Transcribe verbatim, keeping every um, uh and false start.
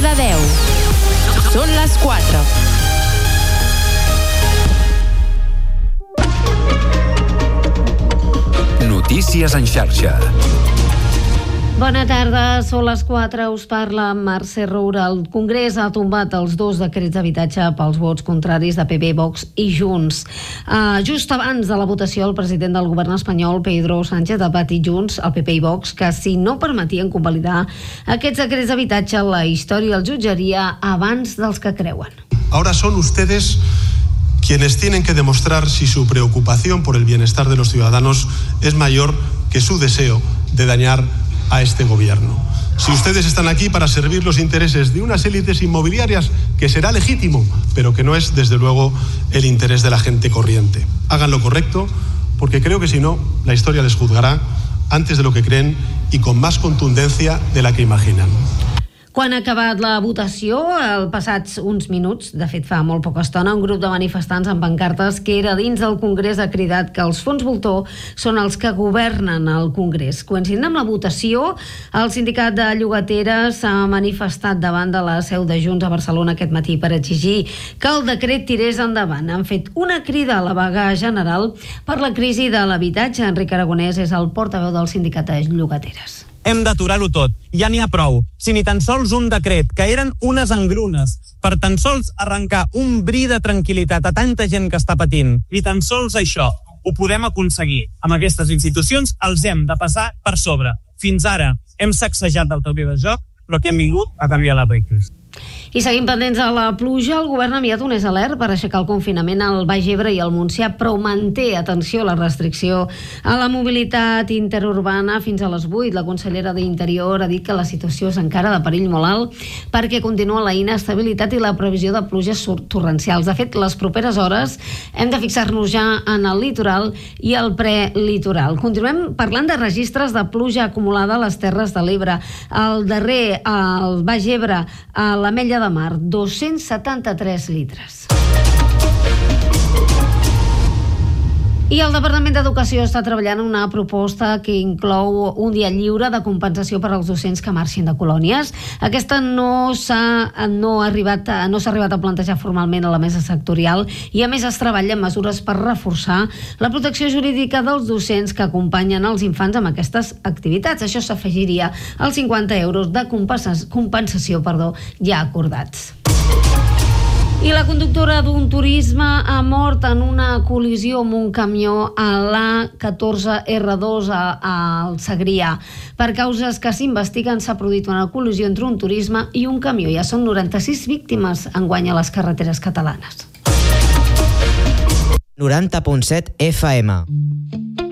de deu. Són les quatre. Notícies en xarxa. Bona tarda, són les quatre, us parla Mercè Roura. El Congrés ha tombat els dos decrets d'habitatge pels vots contraris de P P, Vox i Junts. Uh, just abans de la votació, el president del govern espanyol, Pedro Sánchez, ha patit Junts, el P P i Vox, que si no permetien convalidar aquests decrets d'habitatge, la història els jutjaria abans dels que creuen. Ahora son ustedes quienes tienen que demostrar si su preocupación por el bienestar de los ciudadanos es mayor que su deseo de dañar a este gobierno. Si ustedes están aquí para servir los intereses de unas élites inmobiliarias, que será legítimo, pero que no es desde luego el interés de la gente corriente. Hagan lo correcto, porque creo que si no, la historia les juzgará antes de lo que creen y con más contundencia de la que imaginan. Quan ha acabat la votació, els passats uns minuts, de fet fa molt poca estona, un grup de manifestants amb pancartes que era dins del Congrés ha cridat que els fons voltor són els que governen el Congrés. Coincidint amb la votació, el sindicat de llogateres s'ha manifestat davant de la seu de Junts a Barcelona aquest matí per exigir que el decret tirés endavant. Han fet una crida a la vaga general per la crisi de l'habitatge. Enric Aragonès és el portaveu del sindicat de llogateres. Hem d'aturar-ho tot, ja n'hi ha prou. Si ni tan sols un decret, que eren unes engrunes, per tan sols arrencar un bri de tranquil·litat a tanta gent que està patint, i tan sols això ho podem aconseguir. Amb aquestes institucions els hem de passar per sobre. Fins ara hem sacsejat del taulell de joc, però que hem vingut a canviar les regles. I seguim pendents de la pluja, el govern ha enviat un S alert per aixecar el confinament al Baix Ebre i al Montsià, però manté, atenció, la restricció a la mobilitat interurbana fins a les vuit. La consellera d'Interior ha dit que la situació és encara de perill molt alt perquè continua la inestabilitat i la previsió de pluges torrencials. De fet, les properes hores hem de fixar-nos ja en el litoral i el prelitoral. Continuem parlant de registres de pluja acumulada a les Terres de l'Ebre. El darrer, al Baix Ebre, a l'Ametlla de Mar, dos-cents setanta-tres litres. I el Departament d'Educació està treballant en una proposta que inclou un dia lliure de compensació per als docents que marxin de colònies. Aquesta no s'ha no ha arribat a, no s'ha arribat a plantejar formalment a la mesa sectorial i a més es treballa en mesures per reforçar la protecció jurídica dels docents que acompanyen els infants amb aquestes activitats. Això s'afegiria als cinquanta euros de compensació perdó, ja acordats. I la conductora d'un turisme ha mort en una col·lisió amb un camió a l'A catorze erre dos al Segrià. Per causes que s'investiguen s'ha produït una col·lisió entre un turisme i un camió. Ja són noranta-sis víctimes enguany a les carreteres catalanes. noranta punt set F M.